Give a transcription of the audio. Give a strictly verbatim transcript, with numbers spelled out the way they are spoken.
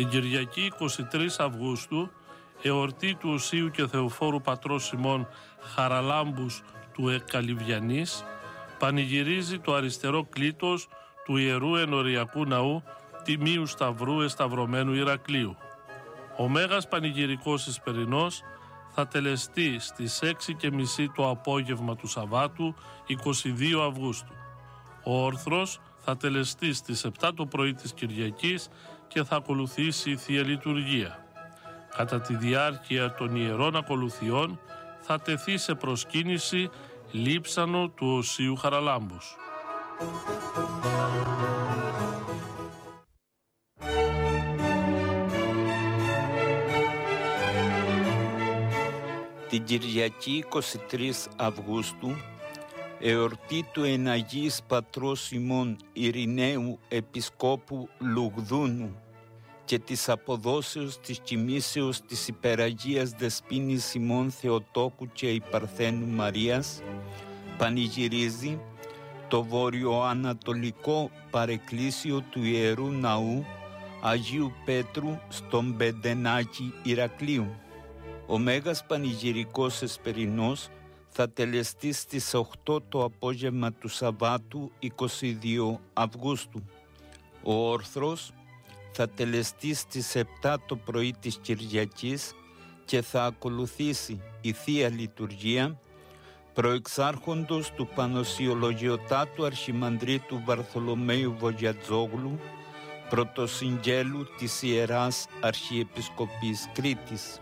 Την Κυριακή εικοστή τρίτη Αυγούστου, εορτή του Οσίου και Θεοφόρου πατρός ημών Χαραλάμπους του Εκκαλυβιανής, πανηγυρίζει το αριστερό κλήτος του Ιερού Ενοριακού Ναού Τιμίου Σταυρού Εσταυρωμένου Ηρακλείου. Ο Μέγας Πανηγυρικός Εσπερινός θα τελεστεί στις έξι και μισή το απόγευμα του Σαββάτου εικοστή δεύτερη Αυγούστου. Ο όρθρος θα τελεστεί στις επτά το πρωί της Κυριακής και θα ακολουθήσει η Θεία Λειτουργία. Κατά τη διάρκεια των ιερών ακολουθιών θα τεθεί σε προσκύνηση λείψανο του Οσίου Χαραλάμπους. Την Κυριακή εικοστή τρίτη Αυγούστου, εορτή του Εναγής Πατρός ημών Ειρηναίου Επισκόπου Λουγδούνου και της αποδόσεως της κοιμήσεως της Υπεραγίας Δεσποίνης ημών Θεοτόκου και η Παρθένου Μαρίας, πανηγυρίζει το βορειοανατολικό παρεκκλήσιο του Ιερού Ναού Αγίου Πέτρου στον Πεντενάκη Ηρακλείου. Ο Μέγας Πανηγυρικός Εσπερινός θα τελεστεί στις οκτώ το απόγευμα του Σαββάτου εικοστή δεύτερη Αυγούστου. Ο όρθρος θα τελεστεί στις επτά το πρωί της Κυριακής και θα ακολουθήσει η Θεία Λειτουργία προεξάρχοντος του Πανοσιολογιωτάτου Αρχιμανδρίτου Βαρθολομαίου Βογιατζόγλου, πρωτοσυγγέλου της Ιεράς Αρχιεπισκοπής Κρήτης.